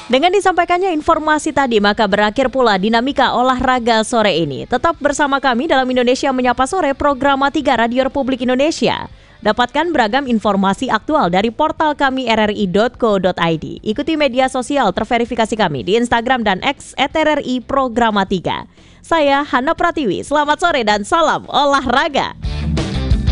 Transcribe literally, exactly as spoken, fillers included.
Dengan disampaikannya informasi tadi, maka berakhir pula dinamika olahraga sore ini. Tetap bersama kami dalam Indonesia Menyapa Sore, program tiga Radio Republik Indonesia. Dapatkan beragam informasi aktual dari portal kami r r i dot co dot i d. Ikuti media sosial terverifikasi kami di Instagram dan X at r r i programa tiga. Saya Hana Pratiwi, selamat sore dan salam olahraga.